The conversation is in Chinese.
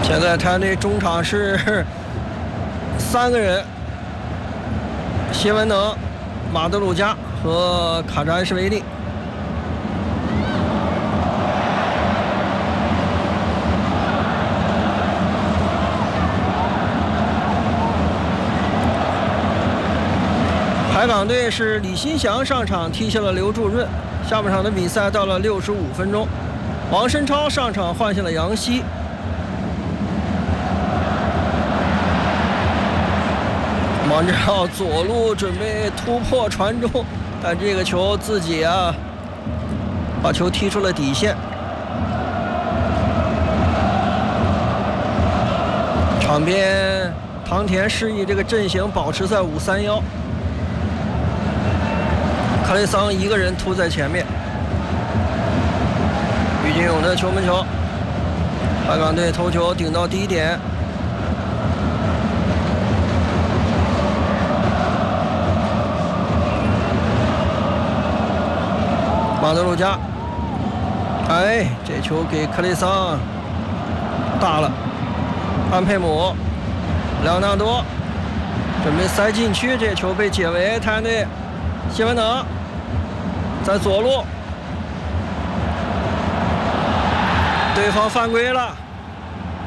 现在他那中场是3个人，谢文能、马德鲁加和卡扎埃什维利。海港队是李新祥上场踢下了刘柱润。下半场的比赛到了65分钟，王申超上场换下了杨希。王志浩左路准备突破传中，但这个球自己把球踢出了底线。场边唐田示意这个阵型保持在5-3-1。克雷桑一个人突在前面，于金勇的球门球，海港队头球顶到低点，马德鲁加，这球给克雷桑大了，安佩姆、莱昂纳多准备塞禁区，这球被解围，太阳队谢文能在左路，对方犯规了。